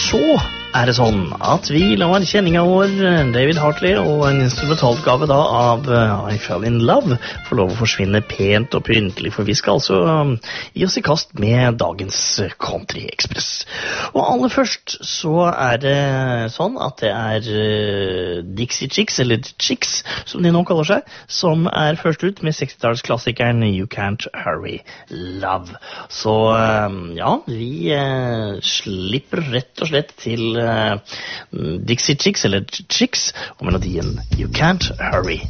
Så det sånn at vi lar kjenninga vår David Hartley og en instrumentalutgave da av I Fell in Love få lov å forsvinne pent og pyntelig, for vi skal altså gi oss i kast med dagens Country Express. Og aller først så det sånn at det Dixie Chicks, eller Chicks som de nå kaller seg, som først ut med 60-tallsklassikeren You Can't Hurry Love. Så ja, vi slipper rett og slett til Dixie Chicks, eller Chicks, og melodien You Can't Hurry